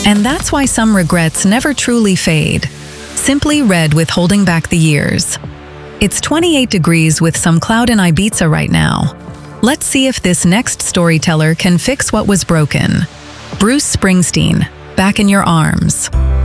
And that's why some regrets never truly fade. Simply Red with Holding Back the Years. It's 28 degrees with some cloud in Ibiza right now. Let's see if this next storyteller can fix what was broken. Bruce Springsteen, Back in Your Arms.